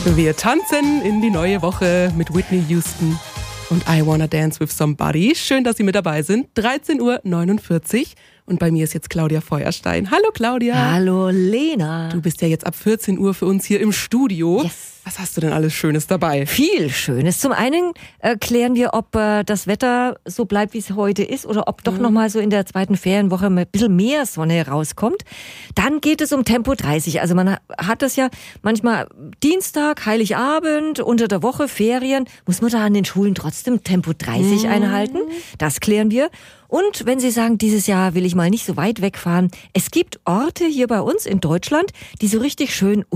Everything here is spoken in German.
Wir tanzen in die neue Woche mit Whitney Houston und I Wanna Dance with Somebody. Schön, dass Sie mit dabei sind. 13:49 Uhr und bei mir ist jetzt Claudia Feuerstein. Hallo Claudia. Hallo Lena. Du bist ja jetzt ab 14 Uhr für uns hier im Studio. Yes. Was hast du denn alles Schönes dabei? Viel Schönes. Zum einen klären wir, ob das Wetter so bleibt, wie es heute ist, oder ob doch nochmal so in der zweiten Ferienwoche ein bisschen mehr Sonne rauskommt. Dann geht es um Tempo 30. Also man hat das ja manchmal Dienstag, Heiligabend, unter der Woche, Ferien. Muss man da an den Schulen trotzdem Tempo 30 einhalten? Das klären wir. Und wenn Sie sagen, dieses Jahr will ich mal nicht so weit wegfahren, es gibt Orte hier bei uns in Deutschland, die so richtig schön